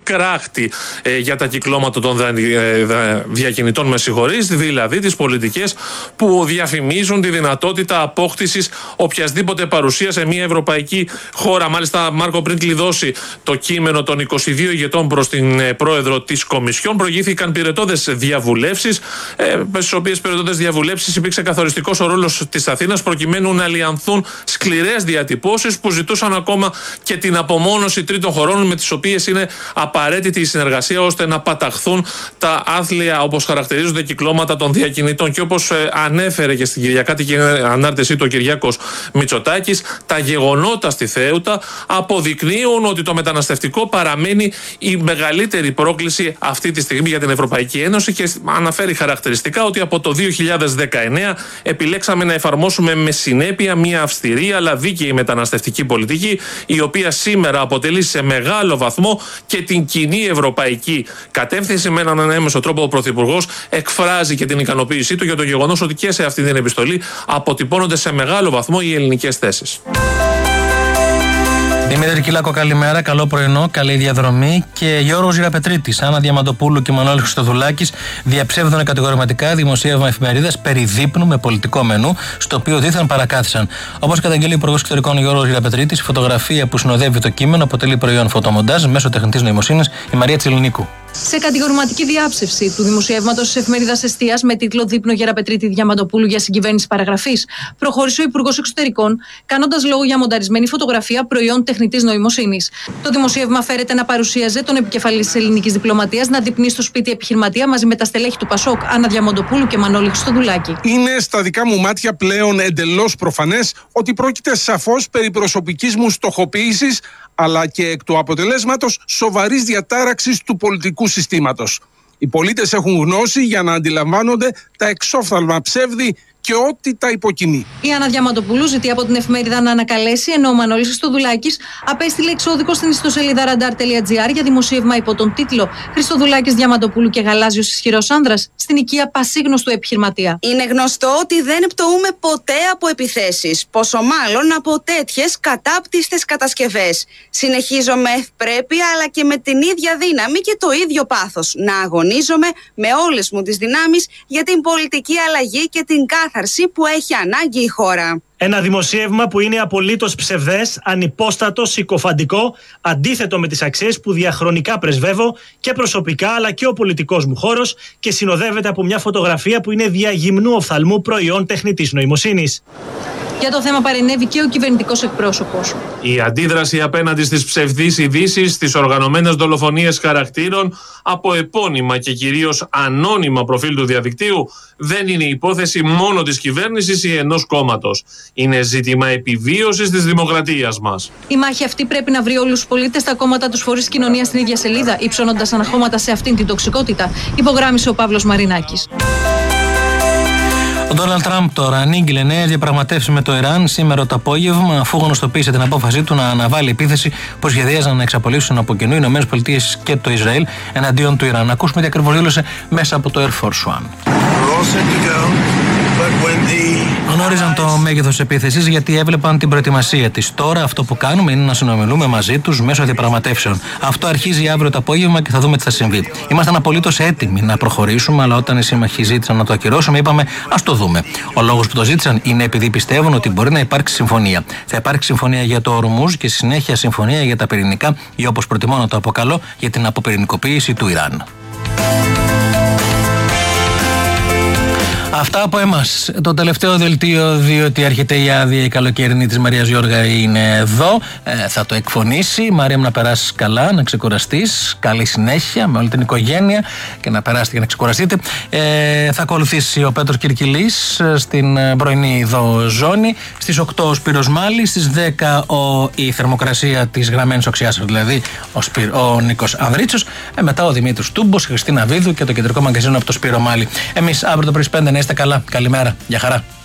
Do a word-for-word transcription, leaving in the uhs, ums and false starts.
κράχτη ε, για τα κυκλώματα των δα, ε, δα, διακινητών, με συγχωρείς, δηλαδή τις πολιτικές που διαφημίζουν τη δυνατότητα απόκτησης οποιασδήποτε παρουσία σε μια ευρωπαϊκή χώρα. Μάλιστα, Μάρκο, πριν κλειδώσει το κείμενο των είκοσι δύο ηγετών προς την ε, πρόεδρο της Κομισιόν, προηγήθηκαν πυρετώδες διαβουλεύσεις, ε, στις οποίες πυρετώδες διαβουλεύσεις υπήρξε καθοριστικός ο ρόλος της Αθήνας προκειμένου να λιανθούν σκληρές διατυπώσεις που ζητούσαν ακόμα και την απομόνωση τρίτων χωρών με τις οποίες είναι απαραίτητη η συνεργασία ώστε να παταχθούν τα άθλια, όπως χαρακτηρίζονται, κυκλώματα των διακινητών. Και όπως ε, ανέφερε και στην Κυριακάτικη ανάρτησή του ο Κυριάκος Μητσοτάκης, τα γεγονότα στη Θέουτα αποδεικνύουν ότι το μεταναστευτικό παραμένει η μεγαλύτερη πρόκληση αυτή τη στιγμή για την Ευρωπαϊκή Ένωση και αναφέρει χαρακτηριστικά ότι από το δύο χιλιάδες δεκαεννέα επιλέξαμε να εφαρμόσουμε με συνέπεια μια αυστηρή αλλά δίκαιη μεταναστευτική πολιτική, η οποία σήμερα αποτελεί σε μεγάλο βαθμό και την κοινή ευρωπαϊκή κατεύθυνση. Με έναν ανέμεσο τρόπο ο Πρωθυπουργός εκφράζει και την ικανοποίησή του για το γεγονός ότι και σε αυτή την επιστολή αποτυπώνονται σε μεγάλο βαθμό οι ελληνικές θέσεις. Δημήτρη Κυλάκο, καλημέρα, καλό πρωινό, καλή διαδρομή. Και Γιώργος Γεραπετρίτης, Άννα Διαμαντοπούλου και Μανώλης Χριστοδουλάκης διαψεύδουν κατηγορηματικά δημοσίευμα εφημερίδας περί δείπνου με πολιτικό μενού, στο οποίο δίθεν παρακάθισαν. Όπως καταγγέλει ο Υπουργός Εξωτερικών Γιώργος Γεραπετρίτης, η φωτογραφία που συνοδεύει το κείμενο αποτελεί προϊόν φωτομοντάζ μέσω τεχνητής νοημοσύνης. Η Μαρία Τσιλινίκου. Σε κατηγορηματική διάψευση του δημοσιεύματος της εφημερίδας Εστίας με τίτλο «Δείπνο Γεραπετρίτη Διαμαντοπούλου για συγκυβέρνηση παραγραφής», προχώρησε ο Υπουργός Εξωτερικών, κάνοντας λόγο για μονταρισμένη φωτογραφία προϊόν τεχνητής νοημοσύνης. Το δημοσίευμα φέρεται να παρουσίαζε τον επικεφαλής της ελληνικής διπλωματίας να δείπνει στο σπίτι επιχειρηματία μαζί με τα στελέχη του Πασόκ, Άννα Διαμαντοπούλου και Μανώλη Χριστοδουλάκη. Είναι στα δικά μου μάτια πλέον εντελώς προφανές ότι πρόκειται σαφώς περί προσωπικής μου στοχοποίησης, αλλά και εκ του αποτελέσματος σοβαρής διατάραξης του πολιτικού συστήματος. Οι πολίτες έχουν γνώση για να αντιλαμβάνονται τα εξόφθαλμα ψεύδη και ό,τι τα υποκινεί. Η Άννα Διαμαντοπούλου ζητεί από την εφημερίδα να ανακαλέσει, ενώ ο Μανώλης Χριστοδουλάκης απέστειλε εξώδικο στην ιστοσελίδα ραντάρ τελεία τζι άρ για δημοσίευμα υπό τον τίτλο «Χριστοδουλάκης, Διαμαντοπούλου και Γαλάζιος ισχυρός άνδρας στην οικία πασίγνωστου επιχειρηματία». Είναι γνωστό ότι δεν πτωούμε ποτέ από επιθέσεις, πόσο μάλλον από τέτοιες κατάπτυστες κατασκευές. Συνεχίζω με ευπρέπεια αλλά και με την ίδια δύναμη και το ίδιο πάθος να αγωνίζομαι με όλες μου τις δυνάμεις για την πολιτική αλλαγή και την κάθαρση που έχει ανάγκη η χώρα. Ένα δημοσίευμα που είναι απολύτως ψευδές, ανυπόστατο, συκοφαντικό, αντίθετο με τις αξίες που διαχρονικά πρεσβεύω και προσωπικά αλλά και ο πολιτικός μου χώρος, και συνοδεύεται από μια φωτογραφία που είναι διαγυμνού οφθαλμού προϊόν τεχνητής νοημοσύνης. Για το θέμα παρενέβη και ο κυβερνητικός εκπρόσωπος. Η αντίδραση απέναντι στις ψευδείς ειδήσεις, στις οργανωμένες δολοφονίες χαρακτήρων από επώνυμα και κυρίως ανώνυμα προφίλ του διαδικτύου δεν είναι υπόθεση μόνο της κυβέρνησης ή ενός κόμματος. Είναι ζήτημα επιβίωσης της δημοκρατίας μας. Η μάχη αυτή πρέπει να βρει όλους τους πολίτες, τα κόμματα, τους φορείς κοινωνίας στην ίδια σελίδα, υψώνοντας αναχώματα σε αυτήν την τοξικότητα, υπογράμμισε ο Παύλος Μαρινάκης. Ο Ντόναλντ Τραμπ τώρα ανήγγειλε νέες διαπραγματεύσεις με το Ιράν σήμερα το απόγευμα, αφού γνωστοποίησε την απόφασή του να αναβάλει επίθεση που σχεδίαζαν να εξαπολύσουν από κοινού οι ΗΠΑ και το Ισραήλ εναντίον του Ιράν. Ακούσουμε τι ακριβώς δήλωσε μέσα από το Air Force One. Γνώριζαν το μέγεθος επίθεσης γιατί έβλεπαν την προετοιμασία της. Τώρα αυτό που κάνουμε είναι να συνομιλούμε μαζί τους μέσω διαπραγματεύσεων. Αυτό αρχίζει αύριο το απόγευμα και θα δούμε τι θα συμβεί. Ήμασταν απολύτως έτοιμοι να προχωρήσουμε, αλλά όταν οι σύμμαχοι ζήτησαν να το ακυρώσουμε, είπαμε ας το δούμε. Ο λόγος που το ζήτησαν είναι επειδή πιστεύουν ότι μπορεί να υπάρξει συμφωνία. Θα υπάρξει συμφωνία για το Ορμούζ και στη συνέχεια συμφωνία για τα πυρηνικά, ή όπως προτιμώ να το αποκαλώ, για την αποπυρηνικοποίηση του Ιράν. Αυτά από εμάς. Το τελευταίο δελτίο, διότι έρχεται η άδεια η καλοκαιρινή της Μαρίας Γιώργα, είναι εδώ. Ε, θα το εκφωνήσει. Μαρία μου, να περάσεις καλά, να ξεκουραστείς. Καλή συνέχεια με όλη την οικογένεια και να περάσετε και να ξεκουραστείτε. Ε, θα ακολουθήσει ο Πέτρος Κυρκυλής στην πρωινή εδώ ζώνη. Στις οκτώ ο Σπύρος Μάλης, στις δέκα ο, η θερμοκρασία της γραμμένης οξιάσεως, δηλαδή ο, Σπύρ, ο Νίκος Ανδρίτσος. Ε, μετά ο Δημήτρης Τούμπος, η Χριστίνα Βίδου και το κεντρικό μαγκαζίνο από το Σπύρο Μάλη. Εμείς αύριο το πρωί πέντε να είστε καλά. Καλημέρα. Γεια χαρά.